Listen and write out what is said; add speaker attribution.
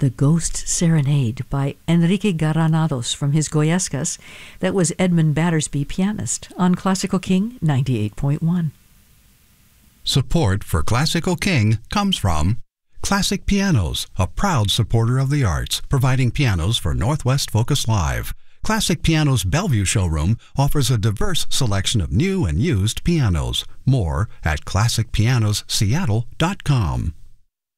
Speaker 1: The Ghost Serenade by Enrique Granados from his Goyescas. That was Edmund Battersby, pianist, on Classical King 98.1.
Speaker 2: Support for Classical King comes from Classic Pianos, a proud supporter of the arts, providing pianos for Northwest Focus Live. Classic Pianos Bellevue showroom offers a diverse selection of new and used pianos. More at classicpianosseattle.com.